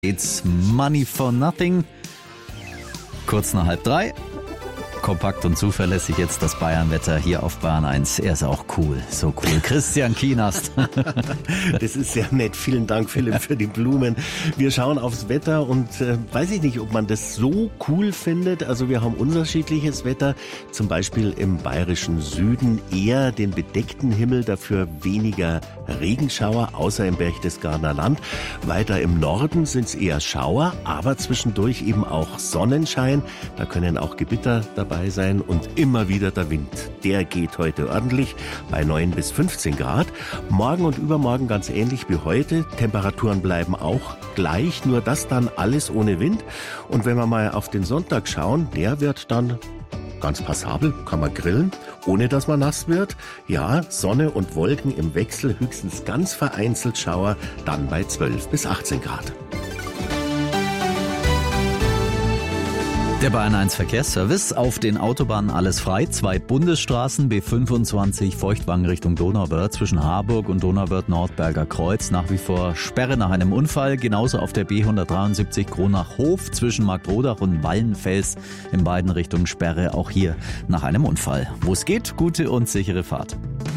It's Money for Nothing. Kurz nach 2:30. Kompakt und zuverlässig jetzt das Bayern-Wetter hier auf Bayern 1. Er ist auch cool, so cool. Christian Kienast. Das ist sehr nett. Vielen Dank, Philipp, für die Blumen. Wir schauen aufs Wetter und weiß ich nicht, ob man das so cool findet. Also wir haben unterschiedliches Wetter. Zum Beispiel im bayerischen Süden eher den bedeckten Himmel, dafür weniger Regenschauer, außer im Berchtesgadener Land. Weiter im Norden sind es eher Schauer, aber zwischendurch eben auch Sonnenschein. Da können auch Gewitter dabei sein und immer wieder der Wind. Der geht heute ordentlich bei 9 bis 15 Grad. Morgen und übermorgen ganz ähnlich wie heute. Temperaturen bleiben auch gleich, nur das dann alles ohne Wind. Und wenn wir mal auf den Sonntag schauen, der wird dann ganz passabel, kann man grillen, ohne dass man nass wird. Ja, Sonne und Wolken im Wechsel, höchstens ganz vereinzelt Schauer, dann bei 12 bis 18 Grad. Der Bayern 1 Verkehrsservice. Auf den Autobahnen alles frei. 2 Bundesstraßen, B25 Feuchtwangen Richtung Donauwörth zwischen Harburg und Donauwörth-Nordberger Kreuz. Nach wie vor Sperre nach einem Unfall. Genauso auf der B173 Kronach-Hof zwischen Marktrodach und Wallenfels. In beiden Richtungen Sperre, auch hier nach einem Unfall. Wo es geht, gute und sichere Fahrt.